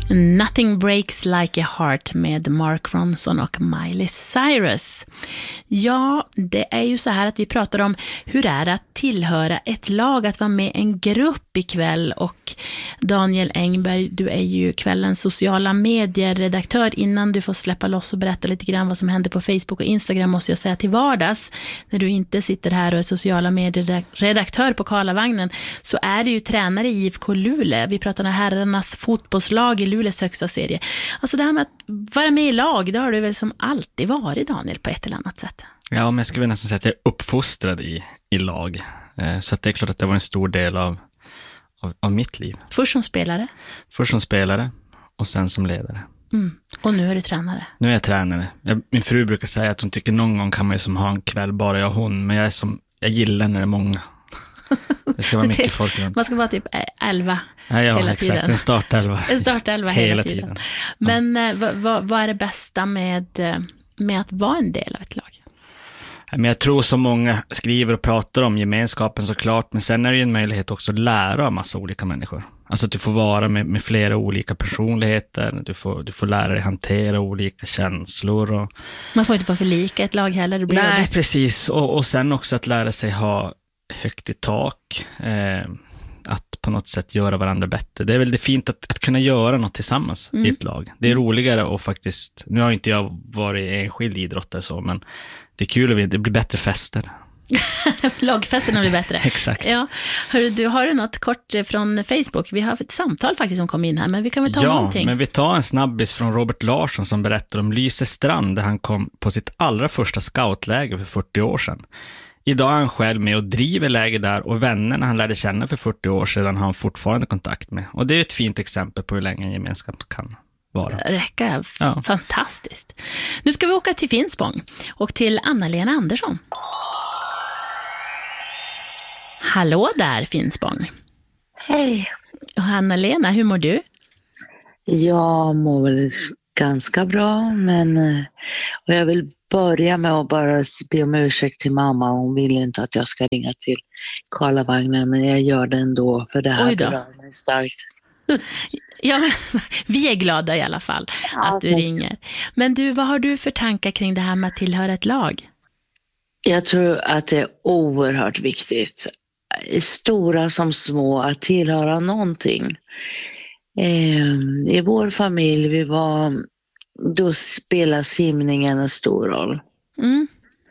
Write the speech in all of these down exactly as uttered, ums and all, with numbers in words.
Nothing Breaks Like a Heart med Mark Ronson och Miley Cyrus. Ja, det är ju så här att vi pratar om hur det är att tillhöra ett lag, att vara med en grupp ikväll. Och Daniel Engberg, du är ju kvällens sociala medieredaktör. Innan du får släppa loss och berätta lite grann vad som händer på Facebook och Instagram, måste jag säga till vardags, när du inte sitter här och är sociala medieredaktör på Karlavagnen, så är du ju tränare i I F K Luleå. Vi pratar om herrarnas fotbollslag i Luleås högsta serie. Alltså det här med att vara med i lag, det har du väl som alltid varit, Daniel, på ett eller annat sätt? Ja, men jag skulle nästan säga att jag är uppfostrad i, i lag. Eh, så att det är klart att det var en stor del av, av, av mitt liv. Först som spelare? Först som spelare och sen som ledare. Mm. Och nu är du tränare? Nu är jag tränare. Jag, min fru brukar säga att hon tycker någon gång kan man ju som ha en kväll bara jag och hon. Men jag, är som, jag gillar när det är många. Det ska vara mycket folk runt. Man ska vara typ elva ja, ja, hela exakt. tiden. En startelva. En startelva hela, hela tiden. tiden. Men ja. vad, vad, vad är det bästa med, med att vara en del av ett lag? Men jag tror så många skriver och pratar om gemenskapen såklart, men sen är det ju en möjlighet också att lära av massa olika människor. Alltså att du får vara med, med flera olika personligheter, du får, du får lära dig hantera olika känslor. Och... Man får inte vara för lika ett lag heller. Det blir Nej, jobbigt. precis. Och, och sen också att lära sig ha högt i tak, eh, att på något sätt göra varandra bättre. Det är väl det fint att, att kunna göra något tillsammans mm. i ett lag. Det är roligare och faktiskt, nu har inte jag varit enskild idrottare så, men det är kul att det blir bättre fester. Lagfesterna blir bättre. Exakt. Ja. Hörru, du har något kort från Facebook. Vi har ett samtal faktiskt som kom in här, men vi kan väl ta ja, någonting. Ja, men vi tar en snabbis från Robert Larsson som berättar om Lysestrand där han kom på sitt allra första scoutläger för fyrtio år sedan. Idag är han själv med och driver läger där och vännerna han lärde känna för fyrtio år sedan har han fortfarande kontakt med. Och det är ett fint exempel på hur länge en gemenskap kan vara. Räcka, ja. Fantastiskt. Nu ska vi åka till Finspång och till Anna-Lena Andersson. Hallå där, Finspång. Hej. Och Anna-Lena, hur mår du? Jag mår väl ganska bra, men och jag vill börja med att bara be om ursäkt till mamma. Hon vill inte att jag ska ringa till Karlavagnen, men jag gör det ändå för det här berör mig starkt. Ja, vi är glada i alla fall att du ringer. Men du, vad har du för tankar kring det här med att tillhöra ett lag? Jag tror att det är oerhört viktigt, stora som små, att tillhöra någonting. I vår familj, vi var, då spelar simningen en stor roll. Mm.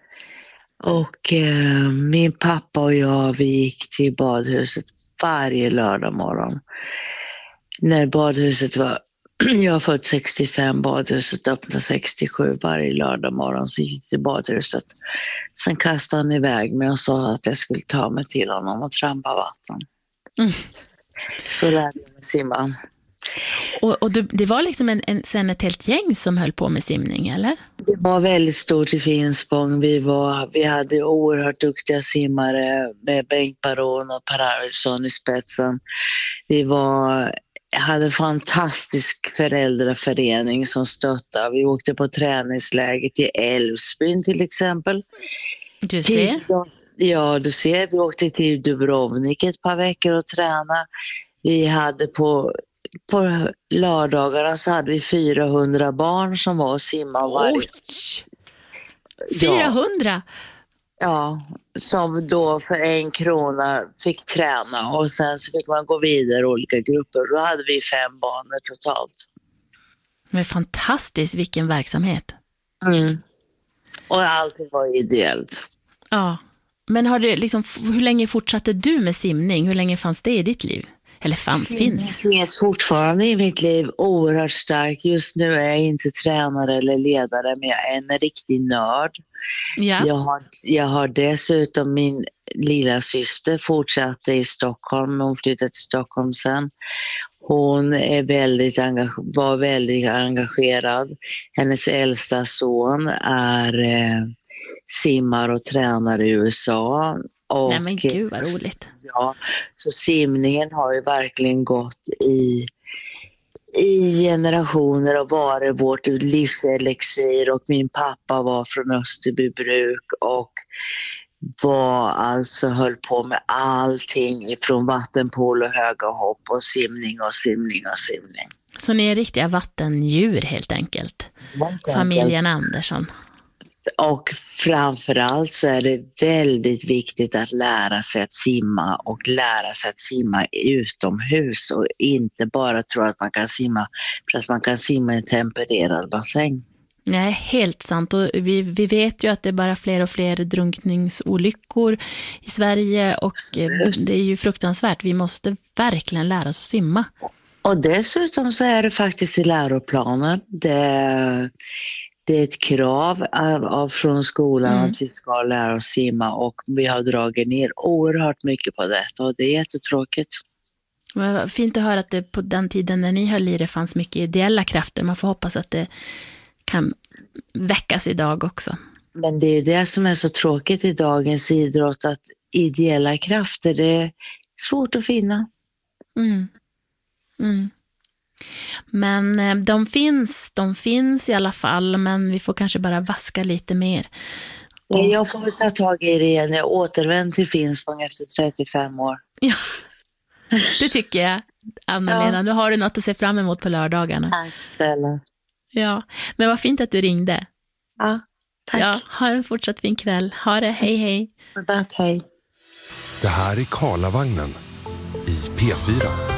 Och eh, min pappa och jag, vi gick till badhuset varje lördag morgon. När badhuset var, jag har fått sextiofem, badhuset öppnade sextiosju, varje lördag morgon så gick jag till badhuset. Sen kastade han iväg mig och sa att jag skulle ta mig till honom och trampa vatten. Mm. Så lärde jag mig simma. Och, och du, det var liksom en, en, sen ett helt gäng som höll på med simning, eller? Det var väldigt stort i Finspång. Vi, var, vi hade oerhört duktiga simmare med Bengt Baron och Per Arvidsson i spetsen. Vi var, hade en fantastisk föräldraförening som stöttade. Vi åkte på träningsläger till Älvsbyn till exempel. Du ser? Ja, du ser. Vi åkte till Dubrovnik ett par veckor och tränade. Vi hade på... På lördagarna så hade vi fyrahundra barn som var och simmade varje. fyrahundra? Ja, ja, som då för en krona fick träna och sen så fick man gå vidare i olika grupper. Då hade vi fem banor totalt. Men fantastiskt, vilken verksamhet. Mm. Och allting var ideellt. Ja, men har du liksom, hur länge fortsatte du med simning? Hur länge fanns det i ditt liv? Eller fanns, simning finns? finns fortfarande i mitt liv, oerhört stark. Just nu är jag inte tränare eller ledare, men jag är en riktig nörd. Ja. Jag, har, jag har dessutom min lilla syster fortsatte i Stockholm. Hon flyttade till Stockholm sen. Hon är väldigt engage- var väldigt engagerad. Hennes äldsta son är eh, simmar och tränar i U S A. Och, nej men gud vad roligt. Ja, så simningen har ju verkligen gått i, i generationer och varit vårt livselixir. Och min pappa var från Österbybruk och var alltså höll på med allting från vattenpool och höga hopp och simning och simning och simning. Så ni är riktiga vattendjur helt enkelt. Helt Familjen Andersson. Och framförallt så är det väldigt viktigt att lära sig att simma och lära sig att simma utomhus och inte bara tro att man kan simma för att man kan simma i en tempererad bassäng. Nej, helt sant. Och vi, vi vet ju att det är bara fler och fler drunkningsolyckor i Sverige och Absolut. Det är ju fruktansvärt. Vi måste verkligen lära oss att simma. Och dessutom så är det faktiskt i läroplanen. Det, det är ett krav av, av från skolan mm. att vi ska lära oss simma och vi har dragit ner oerhört mycket på detta och det är jättetråkigt. Men fint att höra att det på den tiden när ni höll i det fanns mycket ideella krafter. Man får hoppas att det kan väckas idag också. Men det är det som är så tråkigt i dagens idrott, att ideella krafter, det är svårt att finna. Mm. Mm. Men de finns, de finns i alla fall, men vi får kanske bara vaska lite mer. Och... Jag får väl ta tag i det igen. Jag återvänder till Finspång efter trettiofem år. Ja, det tycker jag, Anna-Lena. Ja. Nu har du något att se fram emot på lördagarna. Tack Stella. Ja, men vad fint att du ringde. Ja, tack. Ja, ha en fortsatt fin kväll. Ha det, hej hej. Tack, hej. Det här är Karlavagnen i P fyra.